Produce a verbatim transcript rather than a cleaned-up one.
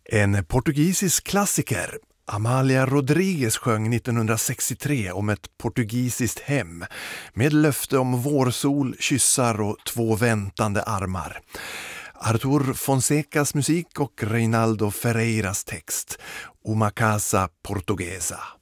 En portugisisk klassiker, Amália Rodrigues, sjöng nittonhundrasextiotre om ett portugisiskt hem med löfte om vårsol, kyssar och två väntande armar. Artur Fonsecas musik och Reinaldo Ferreiras text, Uma Casa Portuguesa.